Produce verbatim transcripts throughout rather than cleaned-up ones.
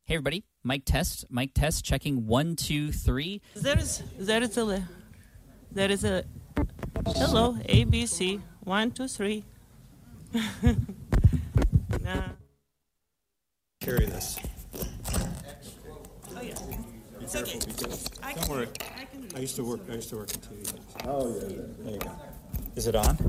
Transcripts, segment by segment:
Hey, everybody. Mic test. Mic test. Checking one, two, three. There is, there is a, there is a, hello, A, B, C, one, two, three. Nah. Carry this. Oh, yeah. It's Careful, okay. be careful. I Don't can, worry. I can do I it. used to work. I used to work in T V. Oh, yeah. There you go. Is it on?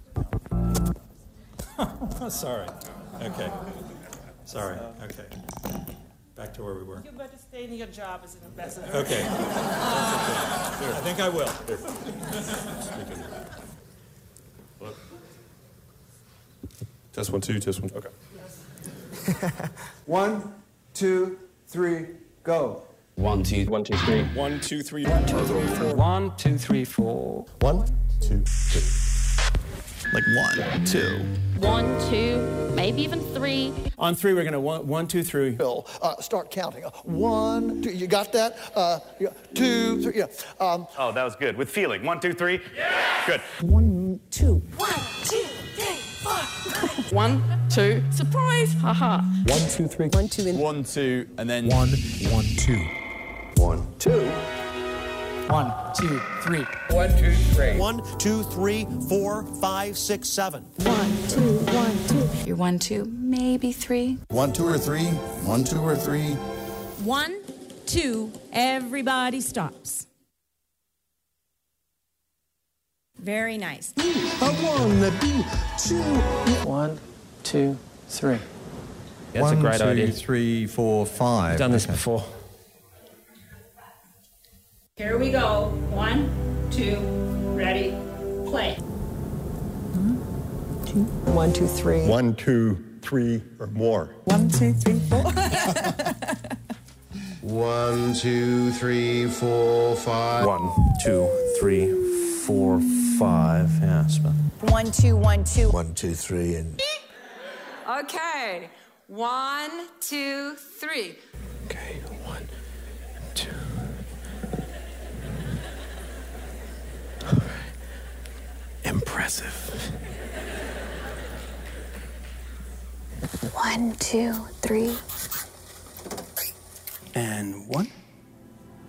Sorry. Okay. Sorry. Okay. Back to where we were. You better stay in your job as an ambassador. Okay. That's okay. I think I will. Test one, two, test one. Okay. One, two, three, go. One, two, one, two, three. One, two, three. One, two, three, four. One, two, three, four. One, two, three. Like one, two. One, two, maybe even three. On three, we're going to one, one, two, three. Bill, uh, start counting. Uh, one, two, you got that? Uh, yeah, two, three, yeah. Um, oh, that was good. With feeling. One, two, three. Yeah. Good. One, two. One, two, three, four. One, two, surprise, haha. One, two, three. One, two, and One, two, and then One, one, two. One, two. One, two, three. One, two, three. One, two, three, four, five, six, seven. one, two, one, two. You're one, two, maybe three. One, two, or three. One, two, or three. One, two, everybody stops. Very nice. a one, a B, two. One, two, three. That's One, a great two, idea. three, four, five. I've done this Okay. before. Here we go. One, two, ready, play. One, two, three. One, two, three, or more. One, two, three, four. One, two, three, four, five. One, two, three, four, five. Yeah, spell. One, two, one, two. One, two, three, and... Okay. One, two, three. Okay, one, two. All right. Impressive. One, two, three. and one.